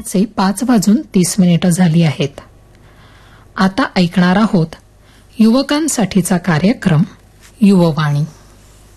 दुपारचे 5:30 झाली आहेत. आता ऐकणार आहोत युवकांसाठीचा कार्यक्रम युववाणी.